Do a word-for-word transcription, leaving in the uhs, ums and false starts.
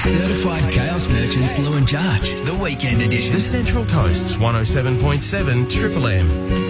Certified Chaos Merchants Lou and Jarch, the weekend edition. The Central Coast's one oh seven point seven Triple M.